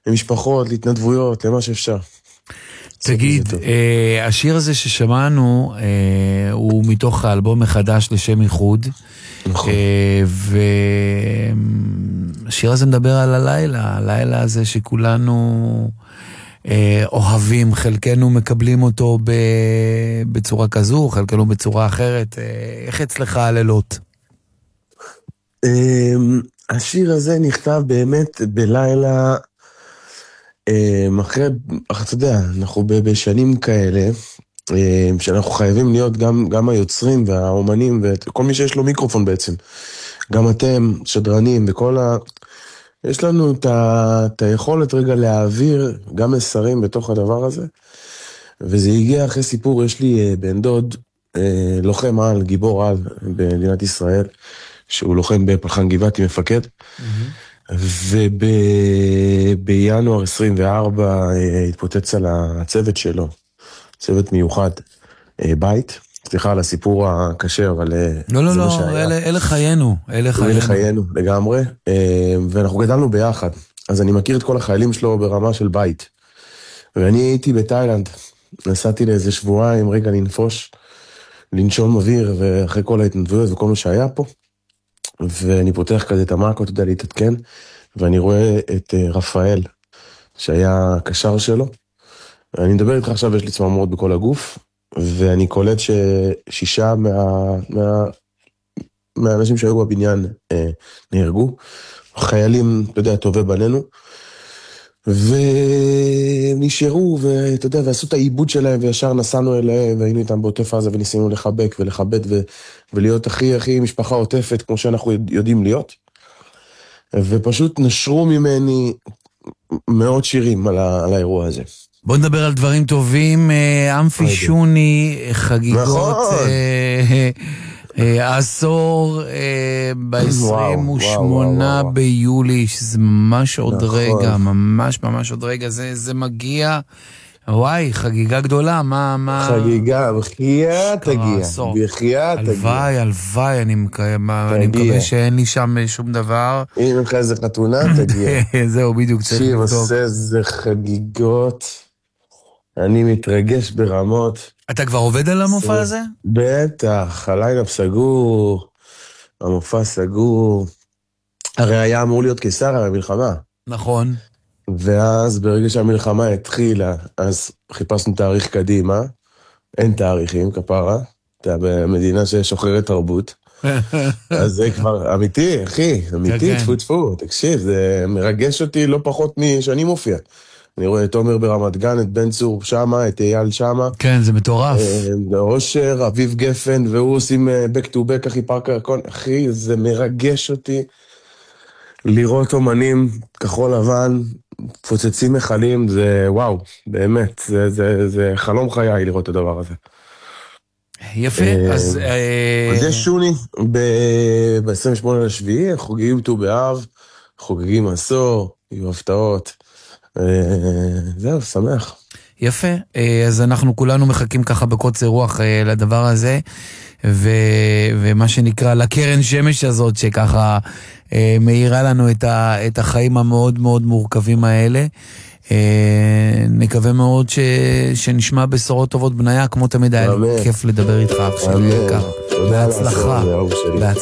למשפחות, להתנדבויות, למה שאפשר. תגיד, השיר הזה ששמענו, הוא מתוך האלבום מחדש לשם ייחוד, והשיר הזה מדבר על הלילה הזה שכולנו אוהבים, חלקנו מקבלים אותו בצורה כזו, חלקנו בצורה אחרת. איך אצלך הלילות? השיר הזה נכתב באמת בלילה, אחרי, אתה יודע, אנחנו בשנים כאלה, שאנחנו חייבים להיות גם היוצרים והאומנים, וכל מי שיש לו מיקרופון בעצם, גם אתם, שדרנים, יש לנו את היכולת רגע להעביר גם מסרים בתוך הדבר הזה, וזה הגיע אחרי סיפור. יש לי בן דוד, לוחם על, גיבור על במדינת ישראל, שהוא לוחם בפלחן גבעתי, מפקד, ובינואר 24 התפוצץ על הצוות שלו, צוות מיוחד, בית. סליחה על הסיפור הקשה, אבל לא, אלה חיינו. אלה חיינו, לגמרי. ואנחנו גדלנו ביחד. אז אני מכיר את כל החיילים שלו ברמה של בית. ואני הייתי בתאילנד, נסעתי לאיזה שבועיים רגע לנפוש, לנשום אוויר, ואחרי כל ההתנדבויות וכל מה שהיה פה. ואני פותח כזה את המאקו, אתה יודע, להתעדכן, ואני רואה את רפאל, שהיה הקשר שלו. אני מדבר איתך עכשיו, יש לי צמרמורת בכל הגוף, ואני קולט ששישה מהאנשים שהיו בבניין נהרגו, חיילים, אתה יודע, טובי בנינו, ונשארו, ואתה יודע, ועשו את העיבוד שלהם, וישר נסענו אליהם, והיינו איתם בעוטף עזה, וניסינו לחבק ולכבד, ולהיות הכי משפחה עוטפת, כמו שאנחנו יודעים להיות, ופשוט נשרו ממני מאות שירים על האירוע הזה. בוא נדבר על דברים טובים. אמפי שוני, חגיגות עשור ב-28 ביולי, שזה ממש עוד רגע, ממש עוד רגע, זה מגיע, וואי, חגיגה גדולה. מה חגיגה, בחייה תגיע, הלוואי, אני מקווה שאין לי שם שום דבר. אם לך איזה חתונה תגיע. זהו, בדיוק צריך לבדוק. שיר עושה איזה חגיגות, אני מתרגש ברמות. אתה כבר עובד על המופע הזה? בטח, הלילה סגור, המופע סגור. הרי היה אמור להיות קיסר המלחמה. נכון. ואז ברגע שהמלחמה התחילה, אז חיפשנו תאריך קדימה, אין תאריכים, כפרה, אתה במדינה ששוחררת תרבות. אז זה כבר אמיתי, אחי, אמיתי, תפו, תקשיב, זה מרגש אותי לא פחות משאני מופיע. אני רואה את עומר ברמת גן, את בן צור שמה, את אייל שמה. כן, זה מטורף. אושר, אביב גפן, והוא עושים back to back, אחי פארקר, אחי, זה מרגש אותי לראות אומנים כחול לבן, פוצצים מחלים, זה וואו, באמת, זה חלום חיי לראות את הדבר הזה. יפה, אז זה שוני, ב-28 לשביעי, חוגגים ט"ו באב, חוגגים עשור, יהיו הפתעות. זהו, שמח. יפה, אז אנחנו כולנו מחכים ככה בקוצר רוח לדבר הזה, ומה שנקרא לקרן שמש הזאת שככה מאירה לנו את החיים המאוד מאוד מורכבים האלה. נקווה מאוד שנשמע בשורות טובות בניה, כמו תמיד היה לי כיף לדבר איתך עכשיו יקר. בהצלחה.